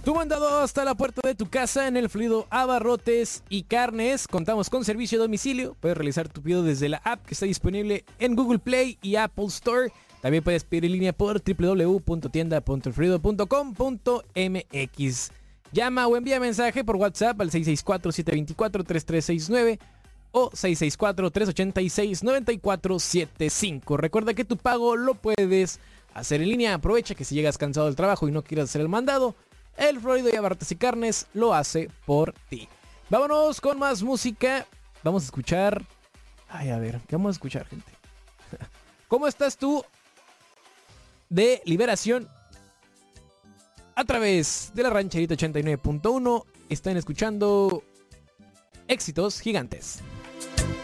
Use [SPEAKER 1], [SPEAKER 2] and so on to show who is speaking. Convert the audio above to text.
[SPEAKER 1] Tu mandado hasta la puerta de tu casa en el Florido Abarrotes y Carnes. Contamos con servicio a domicilio. Puedes realizar tu pedido desde la app que está disponible en Google Play y Apple Store. También puedes pedir en línea por www.tienda.elflorido.com.mx. Llama o envía mensaje por WhatsApp al 664-724-3369 o 664-386-9475. Recuerda que tu pago lo puedes hacer en línea. Aprovecha que si llegas cansado del trabajo y no quieres hacer el mandado, el Florido y Abarrotes y Carnes lo hace por ti. Vámonos con más música. Vamos a escuchar... Ay, a ver, ¿qué vamos a escuchar, gente? ¿Cómo estás tú? De Liberación. A través de la Rancherita 89.1 están escuchando Éxitos Gigantes.